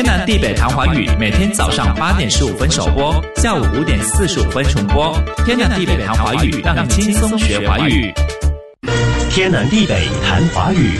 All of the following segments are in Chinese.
天南地北谈华语，每天早上8点15分首播，下午5点45分重播。天南地北谈华语，让你轻松学华语。 天南地北谈华语。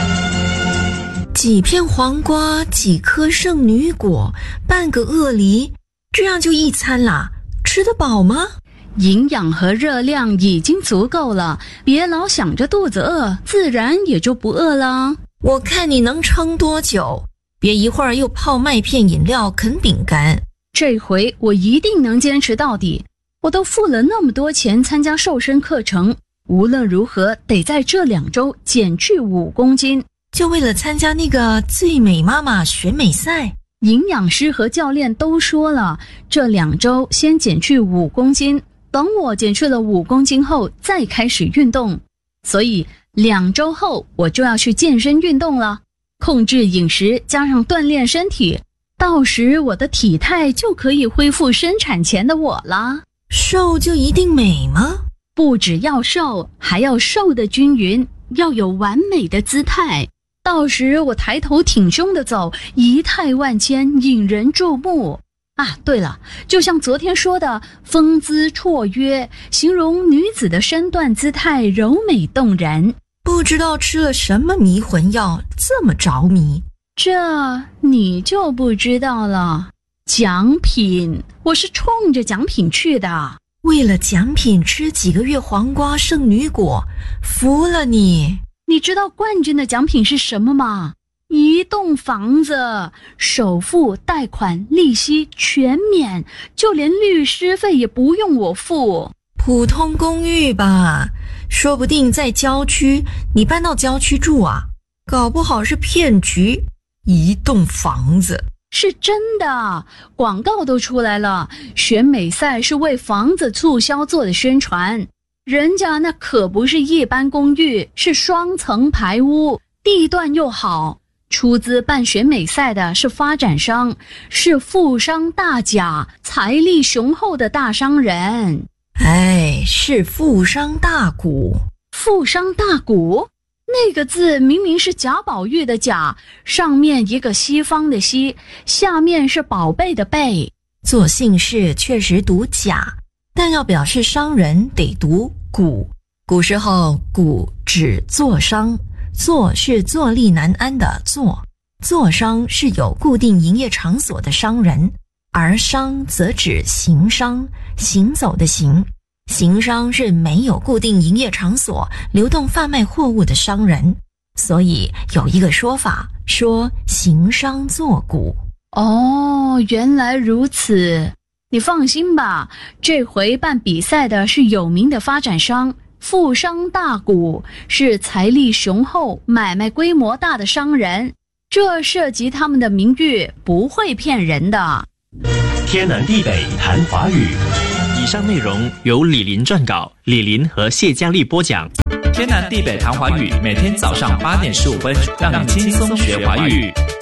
几片黄瓜，几颗圣女果，半个鳄梨，这样就一餐啦？吃得饱吗？ 营养和热量已经足够了，别老想着肚子饿，自然也就不饿了。 我看你能撑多久？别一会儿又泡麦片饮料啃饼干。 这回我一定能坚持到底。我都付了那么多钱参加瘦身课程，无论如何得在这2周减去5公斤， 就为了参加那个最美妈妈选美赛。 营养师和教练都说了，这2周先减去5公斤，等我减去了5公斤后再开始运动。所以2周后我就要去健身运动了，控制饮食加上锻炼身体，到时我的体态就可以恢复生产前的我了。 瘦就一定美吗？ 不只要瘦，还要瘦得均匀，要有完美的姿态。到时我抬头挺胸的走，仪态万千，引人注目。啊，对了，就像昨天说的，风姿绰约，形容女子的身段姿态柔美动人。 不知道吃了什么迷魂药，这么着迷。 这你就不知道了。奖品，我是冲着奖品去的。 为了奖品吃几个月黄瓜圣女果，服了你。 你知道冠军的奖品是什么吗？一栋房子，首付、贷款、利息全免，就连律师费也不用我付。 普通公寓吧，说不定在郊区，你搬到郊区住啊，搞不好是骗局。一栋房子是真的，广告都出来了，选美赛是为房子促销做的宣传。人家那可不是一般公寓，是双层排屋，地段又好。出资办选美赛的是发展商，是富商大贾，财力雄厚的大商人。 哎，是富商大贾。 富商大贾？那个字明明是贾宝玉的贾，上面一个西方的西，下面是宝贝的贝。 做姓氏确实读贾，但要表示商人得读贾。古时候贾指做商，做是坐立难安的做，做商是有固定营业场所的商人，而商则指行商，行走的行。行商是没有固定营业场所，流动贩卖货物的商人，所以有一个说法，说行商作贾。 哦，原来如此。你放心吧，这回办比赛的是有名的发展商，富商大贾，是财力雄厚、买卖规模大的商人，这涉及他们的名誉，不会骗人的。 天南地北谈华语。 以上内容由李林撰稿，李林和谢佳丽播讲。天南地北谈华语，每天早上8点15分，让你轻松学华语。